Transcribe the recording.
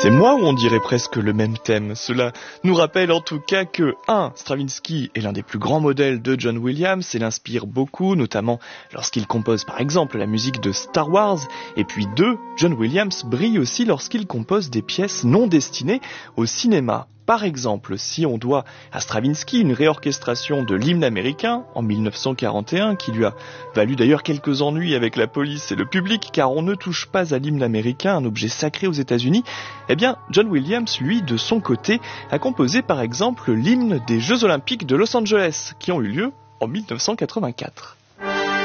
C'est moi ou on dirait presque le même thème. Cela nous rappelle en tout cas que 1. Stravinsky est l'un des plus grands modèles de John Williams et l'inspire beaucoup, notamment lorsqu'il compose par exemple la musique de Star Wars. Et puis 2. John Williams brille aussi lorsqu'il compose des pièces non destinées au cinéma. Par exemple, si on doit à Stravinsky une réorchestration de l'hymne américain en 1941, qui lui a valu d'ailleurs quelques ennuis avec la police et le public, car on ne touche pas à l'hymne américain, un objet sacré aux États-Unis, eh bien, John Williams, lui, de son côté, a composé par exemple l'hymne des Jeux Olympiques de Los Angeles, qui ont eu lieu en 1984.